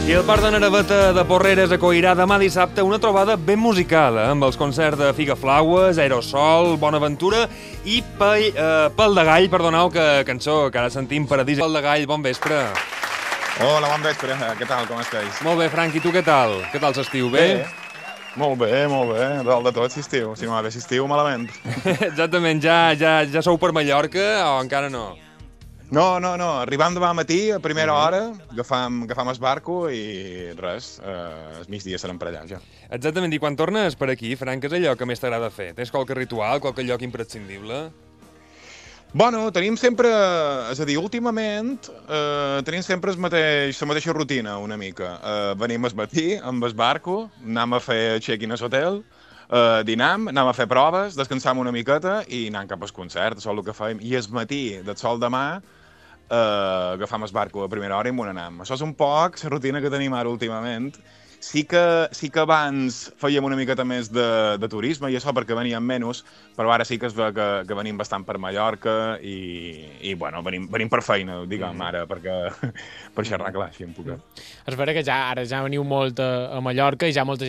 I el Parc de Naraveta de Porreres acollirà demà dissabte una trobada ben musical, amb els concerts de Figaflaues, Aerosol, Bonaventura i Pel de Gall, perdoneu, que cançó que ara sentim Paradís. Pel de Gall, bon vespre. Hola, bon vespre. Què tal, com estàs? Molt bé, Frank, i tu què tal? Què tal l'estiu, bé? Molt bé, molt bé. Dalt de tot, si estiu. Si no va bé, si estiu, malament. Exactament, ja sou per Mallorca o encara no? No, arribam demà matí, a primera hora, agafam el barco i res, el migdia serem per allà, ja. Exactament, i quan tornes per aquí, Frank, què és allò que més t'agrada fer? Tens qualque ritual, qualque lloc imprescindible? Bueno, tenim sempre, és a dir, últimament, tenim sempre la mateixa rutina, una mica. Venim al matí amb el barco, anem a fer check-in a l'hotel, dinam, anem a fer proves, descansam una miqueta i anem cap al concert, això és el que fem. I al matí del sol demà, agafam el barco a primera hora i m'ho anem. Això és un poc la rutina que tenim ara últimament. Sí que abans fèiem una miqueta més de turisme i això perquè veníem menys, però ara sí que es ve que venim bastant per Mallorca i bueno, venim per feina, diguem, ara, per xerrar clar, així en poc. És vera que ara ja veniu molt a Mallorca i ja molta